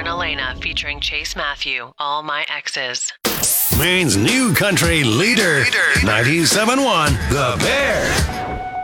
and Elena featuring Chase Matthew, All My Exes. Maine's new country leader. 97.1 The Bear.